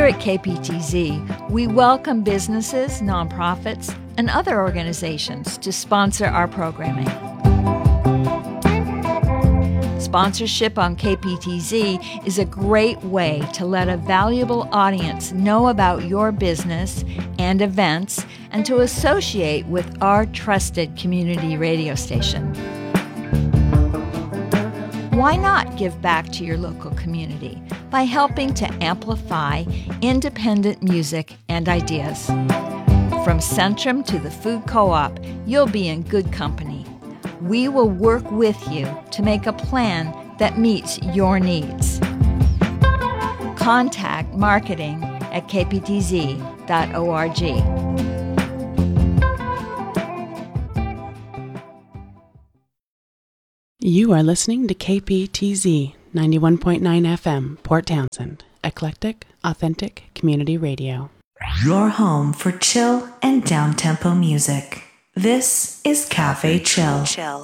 at KPTZ, we welcome businesses, nonprofits, and other organizations to sponsor our programming. Sponsorship on KPTZ is a great way to let a valuable audience know about your business and events and to associate with our trusted community radio station. Why not give back to your local community by helping to amplify independent music and ideas? From Centrum to the Food Co-op, you'll be in good company. We will work with you to make a plan that meets your needs. Contact marketing at kptz.org. You are listening to KPTZ 91.9 FM, Port Townsend. Eclectic, authentic community radio. Your home for chill and down-tempo music. This is Cafe Chill.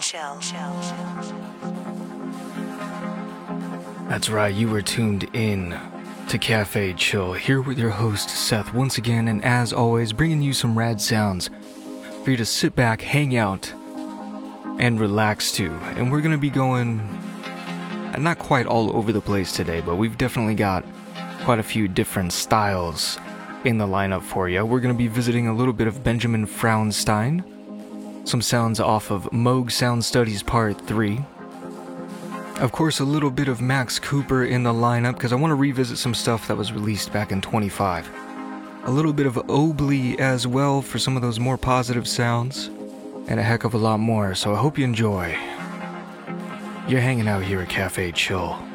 That's right, you were tuned in to Cafe Chill, here with your host Seth once again, and as always, bringing you some rad sounds for you to sit back, hang out, and relax to. And we're going to be going, not quite all over the place today, but we've definitely got quite a few different styles in the lineup for you. We're going to be visiting a little bit of Benjamin Frownstein, some sounds off of Moog Sound Studies Part 3. Of course, a little bit of Max Cooper in the lineup, because I want to revisit some stuff that was released back in 25. A little bit of Obley as well for some of those more positive sounds, and a heck of a lot more, so I hope you enjoy. You're hanging out here at Cafe Chill.